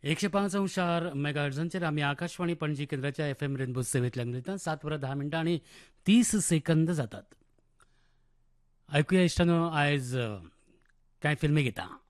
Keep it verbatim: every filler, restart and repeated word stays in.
एकशे पाच अंश चार मेगाहर्ट्झांचेर आमी आकाशवाणी पणजी केंद्राच्या एफ एम रेनबो सेवेंतल्यान उलयतात. सात वरां धा मिनटां आनी तीस सेकंद जातात. ऐकुया इश्टानो आयज अ, कांय फिल्मी गितां.